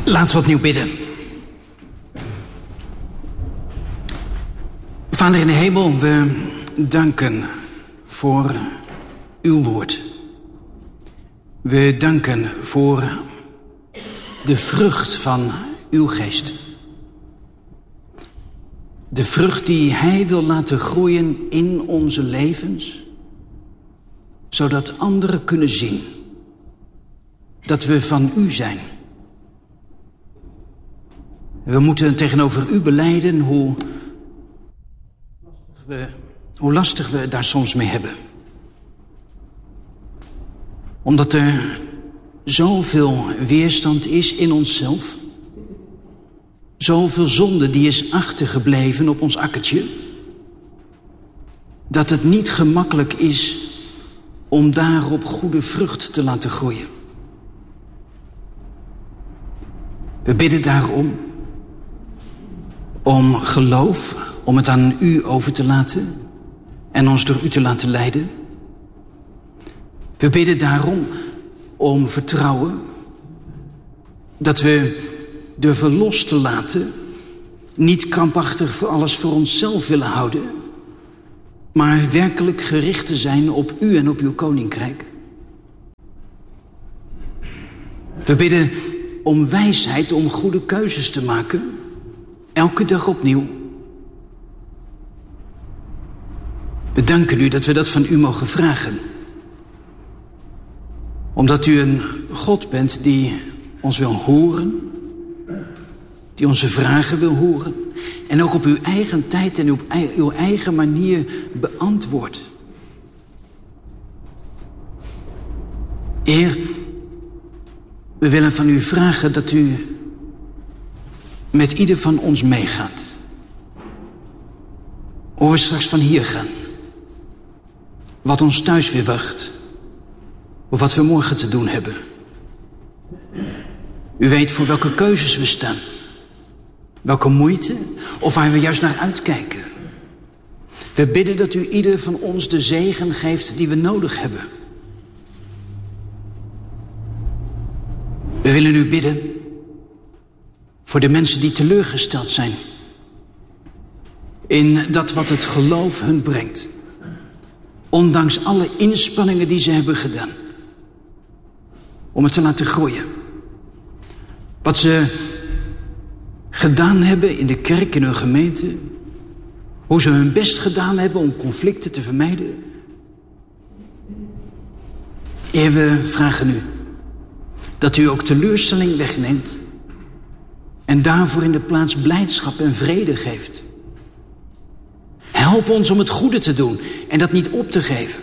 Laten we opnieuw bidden. Vader in de hemel, we danken voor uw woord. We danken voor de vrucht van uw geest. De vrucht die hij wil laten groeien in onze levens, zodat anderen kunnen zien dat we van u zijn. We moeten tegenover u belijden hoe lastig we het daar soms mee hebben. Omdat er zoveel weerstand is in onszelf. Zoveel zonde die is achtergebleven op ons akkertje. Dat het niet gemakkelijk is om daarop goede vrucht te laten groeien. We bidden daarom om geloof, om het aan u over te laten en ons door u te laten leiden. We bidden daarom om vertrouwen, dat we durven los te laten, niet krampachtig voor alles voor onszelf willen houden, maar werkelijk gericht te zijn op u en op uw koninkrijk. We bidden om wijsheid om goede keuzes te maken, elke dag opnieuw. We danken u dat we dat van u mogen vragen. Omdat u een God bent die ons wil horen, die onze vragen wil horen en ook op uw eigen tijd en op uw eigen manier beantwoordt. Heer, we willen van u vragen dat u met ieder van ons meegaat. Hoe we straks van hier gaan. Wat ons thuis weer wacht. Of wat we morgen te doen hebben. U weet voor welke keuzes we staan. Welke moeite of waar we juist naar uitkijken. We bidden dat u ieder van ons de zegen geeft die we nodig hebben. We willen u bidden voor de mensen die teleurgesteld zijn in dat wat het geloof hun brengt. Ondanks alle inspanningen die ze hebben gedaan om het te laten groeien. Wat ze gedaan hebben in de kerk, in hun gemeente. Hoe ze hun best gedaan hebben om conflicten te vermijden. Heer, we vragen u dat u ook teleurstelling wegneemt. En daarvoor in de plaats blijdschap en vrede geeft. Help ons om het goede te doen en dat niet op te geven.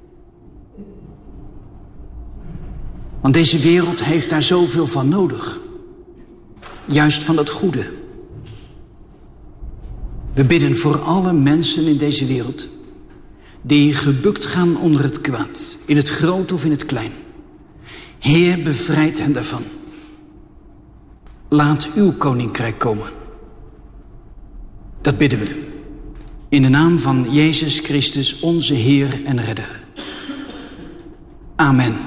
Want deze wereld heeft daar zoveel van nodig. Juist van dat goede. We bidden voor alle mensen in deze wereld die gebukt gaan onder het kwaad. In het groot of in het klein. Heer, bevrijd hen daarvan. Laat uw koninkrijk komen. Dat bidden we. In de naam van Jezus Christus, onze Heer en Redder. Amen.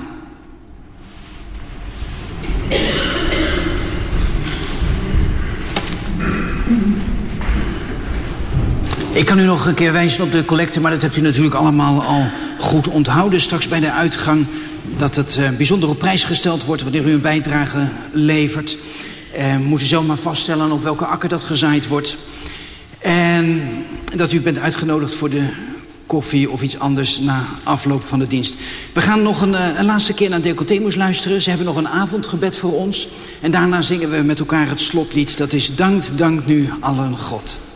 Ik kan u nog een keer wijzen op de collecte, maar dat hebt u natuurlijk allemaal al goed onthouden. Straks bij de uitgang dat het bijzonder op prijs gesteld wordt wanneer u een bijdrage levert. Moet u zelf maar vaststellen op welke akker dat gezaaid wordt. En dat u bent uitgenodigd voor de koffie of iets anders na afloop van de dienst. We gaan nog een laatste keer naar Decotemus luisteren. Ze hebben nog een avondgebed voor ons. En daarna zingen we met elkaar het slotlied. Dat is Dankt nu allen God.